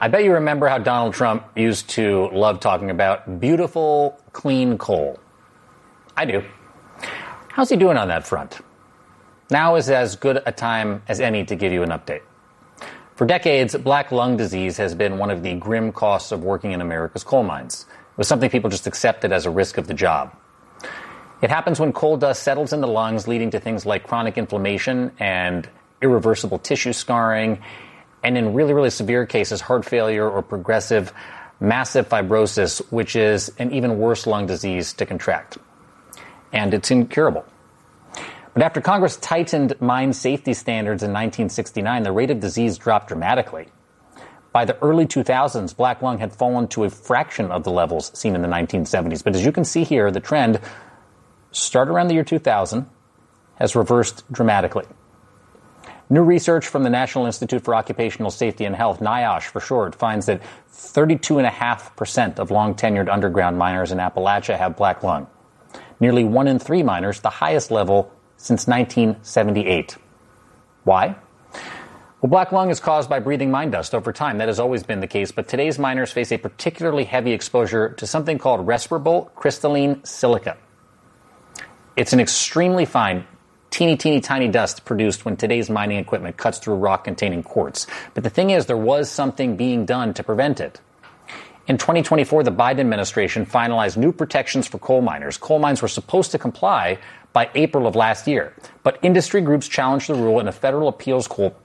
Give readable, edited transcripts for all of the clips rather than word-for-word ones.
I bet you remember how Donald Trump used to love talking about beautiful, clean coal. I do. How's he doing on that front? Now is as good a time as any to give you an update. For decades, black lung disease has been one of the grim costs of working in America's coal mines. It was something people just accepted as a risk of the job. It happens when coal dust settles in the lungs, leading to things like chronic inflammation and irreversible tissue scarring, and in really, really severe cases, heart failure or progressive massive fibrosis, which is an even worse lung disease to contract. And it's incurable. But after Congress tightened mine safety standards in 1969, the rate of disease dropped dramatically. By the early 2000s, black lung had fallen to a fraction of the levels seen in the 1970s. But as you can see here, the trend, started around the year 2000, has reversed dramatically. New research from the National Institute for Occupational Safety and Health, NIOSH for short, finds that 32.5% of long-tenured underground miners in Appalachia have black lung. Nearly 1 in 3 miners, the highest level since 1978. Why? Well, black lung is caused by breathing mine dust over time. That has always been the case, but today's miners face a particularly heavy exposure to something called respirable crystalline silica. It's an extremely fine, teeny tiny dust produced when today's mining equipment cuts through rock containing quartz. But the thing is, there was something being done to prevent it. In 2024, the Biden administration finalized new protections for coal miners. Coal mines were supposed to comply by April of last year, but industry groups challenged the rule and a federal appeals court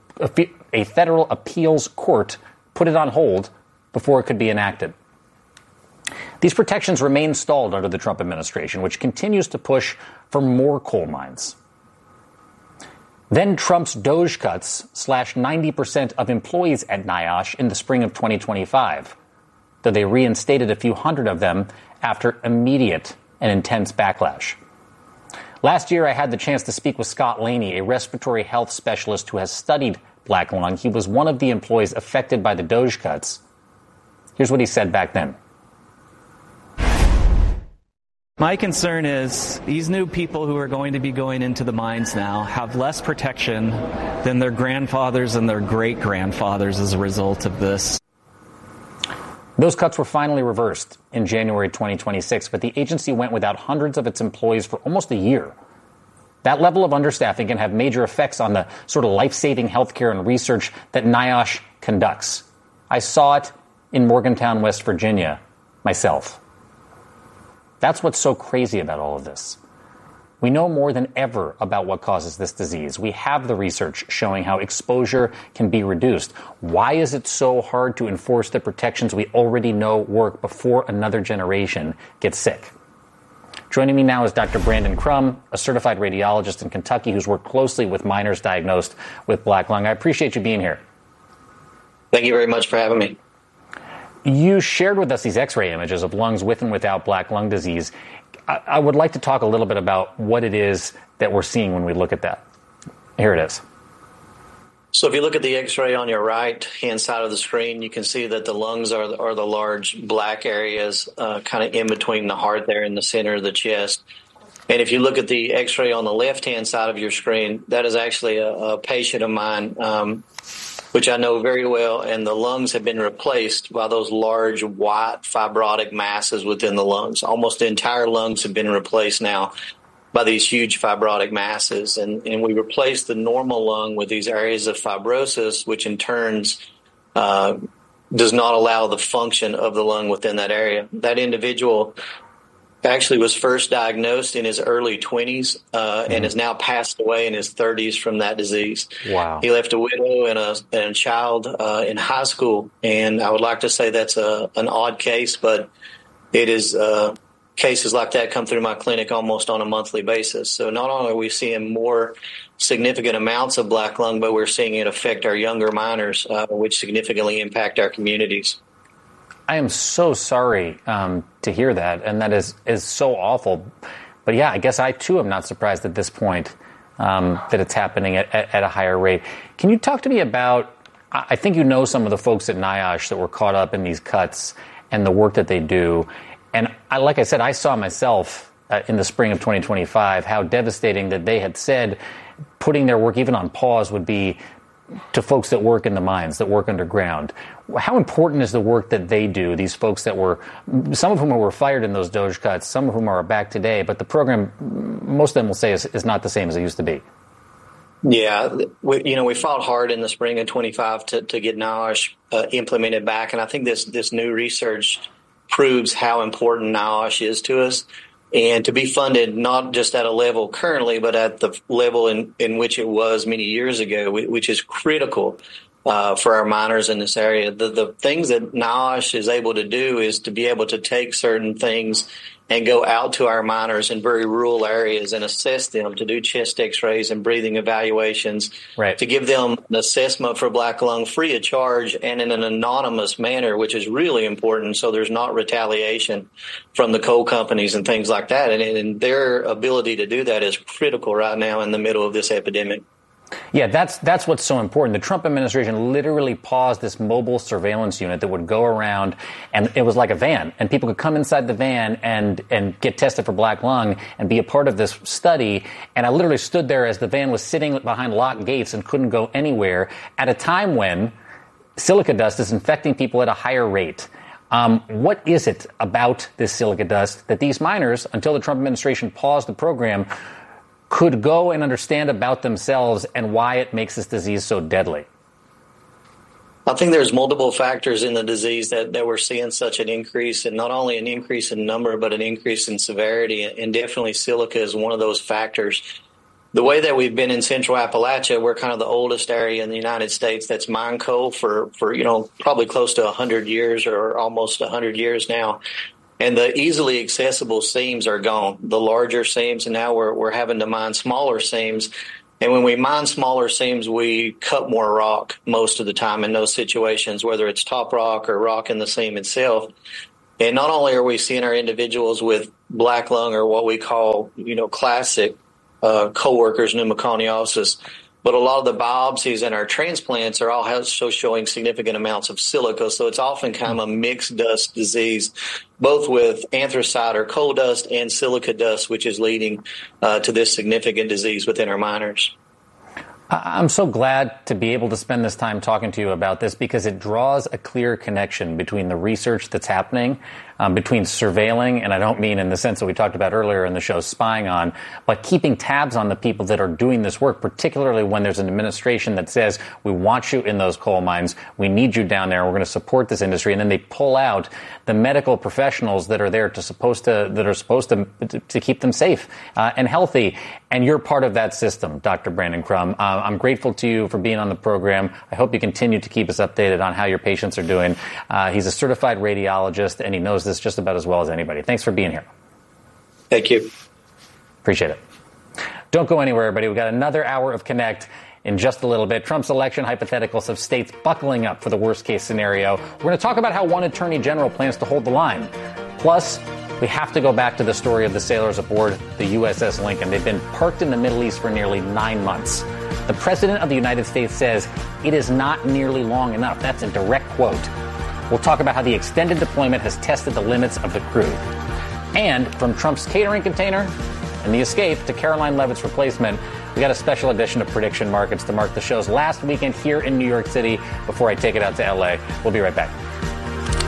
put it on hold before it could be enacted. These protections remain stalled under the Trump administration, which continues to push for more coal mines. Then Trump's DOGE cuts slashed 90% of employees at NIOSH in the spring of 2025, though they reinstated a few hundred of them after immediate and intense backlash. Last year, I had the chance to speak with Scott Laney, a respiratory health specialist who has studied black lung. He was one of the employees affected by the DOGE cuts. Here's what he said back then. My concern is these new people who are going to be going into the mines now have less protection than their grandfathers and their great-grandfathers as a result of this. Those cuts were finally reversed in January 2026, but the agency went without hundreds of its employees for almost a year. That level of understaffing can have major effects on the sort of life-saving healthcare and research that NIOSH conducts. I saw it in Morgantown, West Virginia, myself. That's what's so crazy about all of this. We know more than ever about what causes this disease. We have the research showing how exposure can be reduced. Why is it so hard to enforce the protections we already know work before another generation gets sick? Joining me now is Dr. Brandon Crum, a certified radiologist in Kentucky who's worked closely with miners diagnosed with black lung. I appreciate you being here. Thank you very much for having me. You shared with us these X-ray images of lungs with and without black lung disease. I would like to talk a little bit about what it is that we're seeing when we look at that. Here it is. So if you look at the X-ray on your right-hand side of the screen, you can see that the lungs are the large black areas kind of in between the heart there in the center of the chest. And if you look at the X-ray on the left-hand side of your screen, that is actually a patient of mine, which I know very well, and the lungs have been replaced by those large white fibrotic masses within the lungs. Almost the entire lungs have been replaced now by these huge fibrotic masses. And we replace the normal lung with these areas of fibrosis, which in turn does not allow the function of the lung within that area. That individual actually was first diagnosed in his early 20s and has now passed away in his 30s from that disease. Wow. He left a widow and a child in high school, and I would like to say that's an odd case, but it is cases like that come through my clinic almost on a monthly basis. So not only are we seeing more significant amounts of black lung, but we're seeing it affect our younger miners, which significantly impact our communities. I am so sorry to hear that, and that is so awful. But yeah, I guess I too am not surprised at this point that it's happening at a higher rate. Can you talk to me about, I think you know some of the folks at NIOSH that were caught up in these cuts and the work that they do. And like I said, I saw myself in the spring of 2025 how devastating that they had said putting their work even on pause would be to folks that work in the mines, that work underground. How important is the work that they do, these folks that some of whom were fired in those Doge cuts, some of whom are back today, but the program, most of them will say, is not the same as it used to be? Yeah, we fought hard in the spring of 25 to get NIOSH implemented back, and I think this new research proves how important NIOSH is to us, and to be funded not just at a level currently, but at the level in which it was many years ago, which is critical for our miners in this area. The things that NIOSH is able to do is to be able to take certain things and go out to our miners in very rural areas and assess them, to do chest x-rays and breathing evaluations, right, to give them an assessment for black lung free of charge and in an anonymous manner, which is really important, so there's not retaliation from the coal companies and things like that. And their ability to do that is critical right now in the middle of this epidemic. Yeah, that's what's so important. The Trump administration literally paused this mobile surveillance unit that would go around, and it was like a van, and people could come inside the van and get tested for black lung and be a part of this study. And I literally stood there as the van was sitting behind locked gates and couldn't go anywhere at a time when silica dust is infecting people at a higher rate. What is it about this silica dust that these miners, until the Trump administration paused the program, could go and understand about themselves and why it makes this disease so deadly? I think there's multiple factors in the disease that we're seeing such an increase, and not only an increase in number, but an increase in severity. And definitely silica is one of those factors. The way that we've been in Central Appalachia, we're kind of the oldest area in the United States that's mined coal for probably close to 100 years or almost 100 years now. And the easily accessible seams are gone, the larger seams, and now we're having to mine smaller seams. And when we mine smaller seams, we cut more rock most of the time in those situations, whether it's top rock or rock in the seam itself. And not only are we seeing our individuals with black lung, or what we call, classic coworkers pneumoconiosis, but a lot of the biopsies and our transplants are all also showing significant amounts of silica. So it's often kind of a mixed dust disease, both with anthracite or coal dust and silica dust, which is leading to this significant disease within our miners. I'm so glad to be able to spend this time talking to you about this, because it draws a clear connection between the research that's happening, between surveilling, and I don't mean in the sense that we talked about earlier in the show, spying on, but keeping tabs on the people that are doing this work, particularly when there's an administration that says, we want you in those coal mines, we need you down there, we're going to support this industry, and then they pull out the medical professionals that are there supposed to keep them safe and healthy. And you're part of that system, Dr. Brandon Crum. I'm grateful to you for being on the program. I hope you continue to keep us updated on how your patients are doing. He's a certified radiologist, and he knows this just about as well as anybody. Thanks for being here. Thank you. Appreciate it. Don't go anywhere, everybody. We've got another hour of Connect in just a little bit. Trump's election hypotheticals have states buckling up for the worst-case scenario. We're going to talk about how one attorney general plans to hold the line. Plus, we have to go back to the story of the sailors aboard the USS Lincoln. They've been parked in the Middle East for nearly 9 months. The President of the United States says it is not nearly long enough. That's a direct quote. We'll talk about how the extended deployment has tested the limits of the crew. And from Trump's catering container and the escape to Caroline Leavitt's replacement, we got a special edition of Prediction Markets to mark the show's last weekend here in New York City before I take it out to LA. We'll be right back.